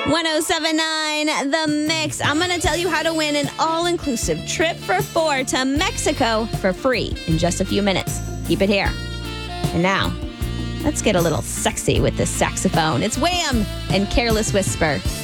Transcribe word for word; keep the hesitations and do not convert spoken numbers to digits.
ten seventy-nine The Mix. I'm going to tell you how to win an all-inclusive trip for four to Mexico for free in just a few minutes. Keep it here. And now, let's get a little sexy with this saxophone. It's Wham and Careless Whisper.